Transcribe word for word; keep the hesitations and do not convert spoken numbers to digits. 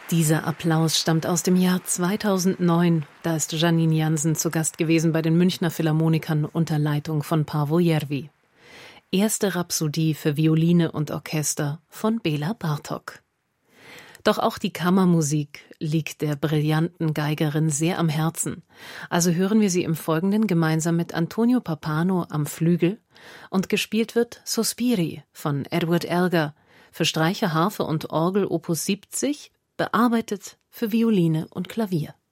Dieser Applaus stammt aus dem Jahr zweitausendneun. Da ist Janine Jansen zu Gast gewesen bei den Münchner Philharmonikern unter Leitung von Paavo Järvi. Erste Rhapsodie für Violine und Orchester von Béla Bartók. Doch auch die Kammermusik liegt der brillanten Geigerin sehr am Herzen. Also hören wir sie im Folgenden gemeinsam mit Antonio Pappano am Flügel und gespielt wird Sospiri von Edward Elgar für Streicher, Harfe und Orgel Opus siebzig, bearbeitet für Violine und Klavier.